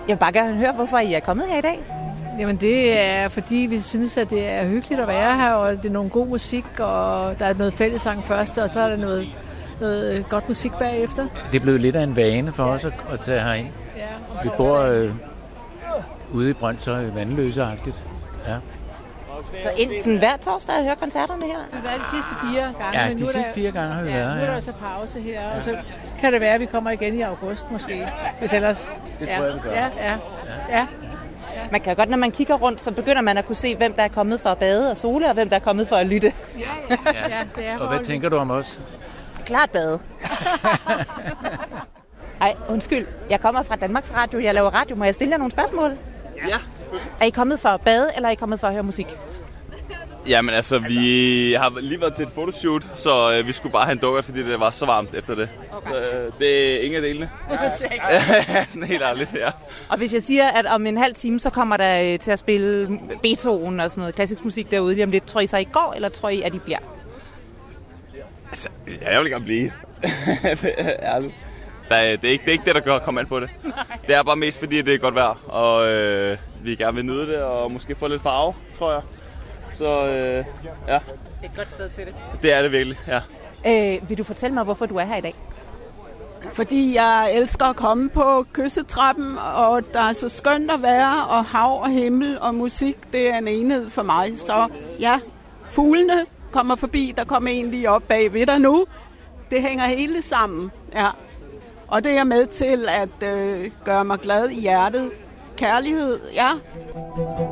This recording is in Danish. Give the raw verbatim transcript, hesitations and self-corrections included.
Jeg vil bare gerne høre, hvorfor I er kommet her i dag. Jamen det er, fordi vi synes, at det er hyggeligt at være her, og det er noget god musik, og der er noget fællessang først, og så er der noget, noget godt musik bagefter. Det er blevet lidt af en vane for os at, at tage herind. Ja, vi bor øh, ude i Brønshøj, Vandløse-agtigt. Ja. Så enten hver torsdag at høre koncerterne her? Det var de sidste fire gange. Ja, men de nu sidste der, fire gange har vi ja, været. Nu er der ja. så pause her, ja. Og så kan det være, at vi kommer igen i august måske. Hvis ellers... Det ja. tror jeg, vi gør. Ja, ja, ja. ja. Man kan godt, når man kigger rundt, så begynder man at kunne se, hvem der er kommet for at bade og sole, og hvem der er kommet for at lytte. Ja, ja, ja. ja det er og hvad tænker du om os? Klart bade. Ej, undskyld. Jeg kommer fra Danmarks Radio. Jeg laver radio. Må jeg stille jer nogle spørgsmål? Ja. Er I kommet for at bade, eller er I kommet for at høre musik? Jamen altså, vi har lige været til et fotoshoot, så øh, vi skulle bare have en dukkert, fordi det var så varmt efter det. Okay. Så øh, det er ingen af delene. Ja, sådan helt ærligt, ja. Og hvis jeg siger, at om en halv time, så kommer der øh, til at spille Beethoven og sådan noget klassisk musik derude lige om lidt. Tror I så, I går, eller tror I, at I bliver? Altså, ja, jeg vil gerne blive. Ærligt. Det er, det, er ikke, det er ikke det, der gør komme an på det. Nej. Det er bare mest fordi, det er godt vejr, og øh, vi gerne vil nyde det, og måske få lidt farve, tror jeg. Så øh, ja. Det er et godt sted til det. Det er det virkelig, ja. Øh, vil du fortælle mig, hvorfor du er her i dag? Fordi jeg elsker at komme på kyssetrappen, og der er så skønt at være, og hav og himmel og musik, det er en enhed for mig. Så ja, fuglene kommer forbi, der kommer en lige op bagved dig nu. Det hænger hele sammen, ja. Og det er med til at øh, gøre mig glad i hjertet. Kærlighed, ja.